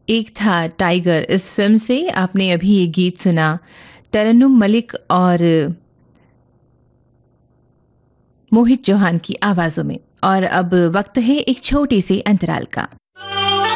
एक था टाइगर, इस फ़िल्म से आपने अभी ये गीत सुना, तरन्नुम मलिक और मोहित चौहान की आवाज़ों में। और अब वक़्त है एक छोटी-सी अंतराल का।